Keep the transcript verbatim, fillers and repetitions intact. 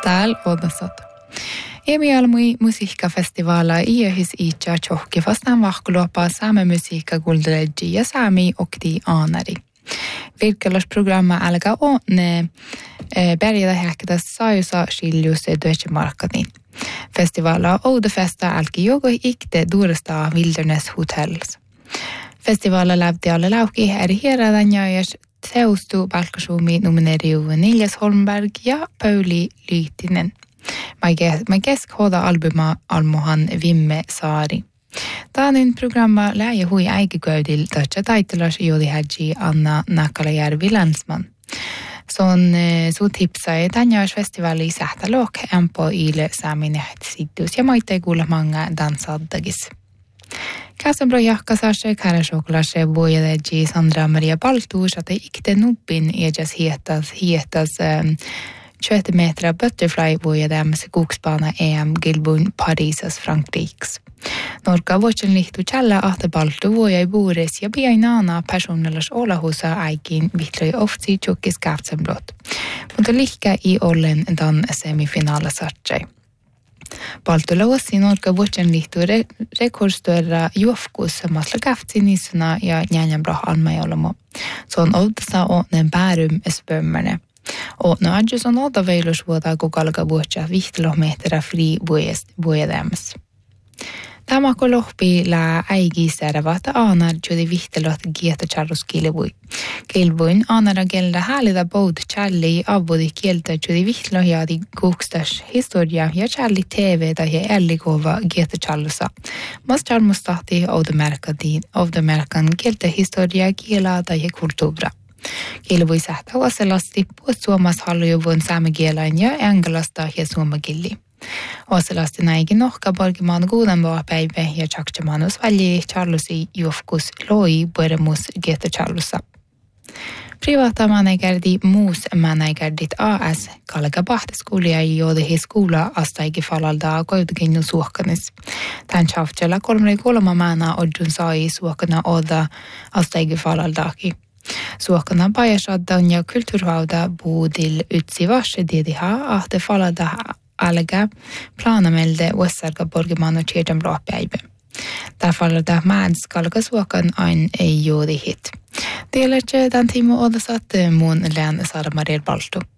Täällä odasat. Emialmui musiikkafestivaala iähis itse tjohki vastaan vahkulopaa saame musiikka kuultelegi ja saami okti aanari. Virkkelusprogramma alkaa on ne berjada häkkätä saajusa skiljus Deutsche Marketnin. Festivaala Oudefesta alki jogo ikte duuresta Wilderness Hotels. Festivaala lähti alle lauki eri hierradan jajas Seustu Valkosumi nomineriu Nils Holmberg ja Pauli Lytinen. Mä keskhoda albuma almohan Vimme Saari. Taanin programma lähe hui äikiköydil tähtsä taitelas juuri hädji Anna Nakalajärvi Länsman. Se on suut hipsai tänjäis festivali sähtälook empo ile saaminehti sittus ja maitte kuulla manga dansaddagis. Käsabro jahkasashe karashoklase vuojadeji Sandra Maria Baltuus, että ikte nuppin ejas hietas hietas tjugoett meter butterfly vuojadäms kuksbana E M Gilbun Parisas Frankrikes. Norka vuotsen lihtu källä ahte Baltu vuojai buures ja piainana personellas olahusa aikin vitloi oftsi tjukkis kaftsenblot. Mutta lihkä i ollen dan semifinaala satsai. Baltu lauasi Norka vuotsen lihtu re- rekordstöra juofkus matla kaftsinissuna ja njänjänbra almajolomo. Se on oltasa onnen päärym spömmerne. Och nu adjus on åda veilus vuoda kukalka vuotja vihtkilometrä fri vuojadäms. Tämä kolohpi lää äigisärvata aanar juuri vihtelot gieta charrus kilvui. Kilvuin aanara gelda häälitä boud challi avudi kieltä juuri vihtilohjaadi kukstas historia ja challi T V-tä ja ällikova gieta charlusa. Mas charmus tahti ovdamerkan kieltä historia kielata ja kulttuura. Kilvui sähtä oselasti puhut suomas hallujuvun saamikielain ja engelasta ja suomakilli. Oselasti näikin nohka polkimaan kuudenvaa päivä ja tjaksemanus välji charlusi juofkus loi pueremus geta charlussa. Privata manägärdi muus manägärdit A S kalga pahtiskuulia joodihi skuula astaigi falalda koivdukinnu suohkanis. Tän tjaftjalla kolmari kolma määnä odjun sai suohkana oda astaigi falaldaki. Suokkana pajasaddan ja kulturhauda buudil ytsi varsedediha ahte falada alga planamelde ussarga borgimano tjedan bråpäive. Där falada mäds kalga suokkan ain ei juuri hit. Delertje den timo odasat muun län Sara Maria Baltu.